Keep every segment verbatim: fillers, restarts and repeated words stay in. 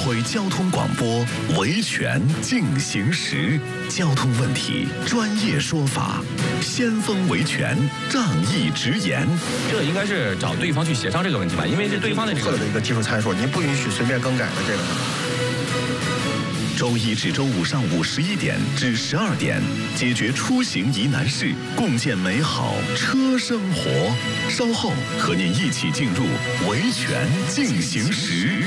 徽交通广播维权进行时，交通问题专业说法，先锋维权仗义直言。 这应该是找对方去协商这个问题吧，因为是对方的这个的一个技术参数，您不允许随便更改的这个。 周一至周五上午十一点至十二点，解决出行疑难事，共建美好车生活。稍后和您一起进入维权进行时。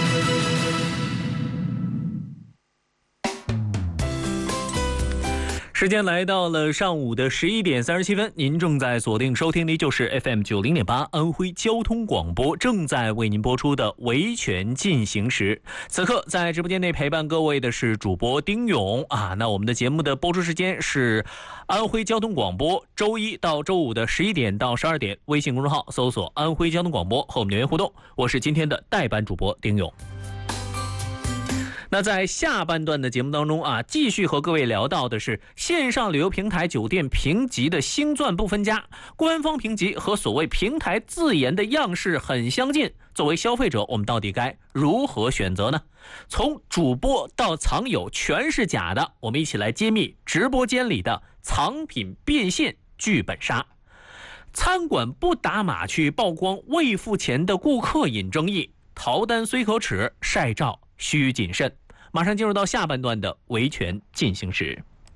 时间来到了上午的十一点三十七分，您正在锁定收听的就是 F M 九零点八安徽交通广播正在为您播出的维权进行时。此刻在直播间内陪伴各位的是主播丁勇啊。那我们的节目的播出时间是安徽交通广播，周一到周五的十一点到十二点，微信公众号搜索安徽交通广播和我们留言互动。我是今天的代班主播丁勇。那在下半段的节目当中啊，继续和各位聊到的是线上旅游平台酒店评级的星钻不分家，官方评级和所谓平台自研的样式很相近，作为消费者我们到底该如何选择呢？从主播到藏友全是假的，我们一起来揭秘直播间里的藏品变现剧本杀。餐馆不打码去曝光未付钱的顾客引争议，逃单虽可耻，晒照需谨慎。马上进入到下半段的维权进行时，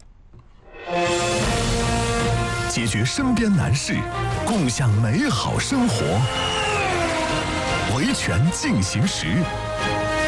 解决身边难事，共享美好生活。维权进行时，